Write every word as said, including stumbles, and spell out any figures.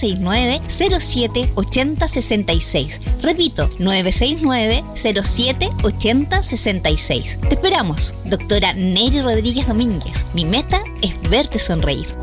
seis nueve, cero siete, ocho cero seis seis. Repito, nueve seis nueve, cero siete, ocho cero seis seis. Te esperamos, doctora Neri Rodríguez Domínguez. Mi meta es verte sonreír.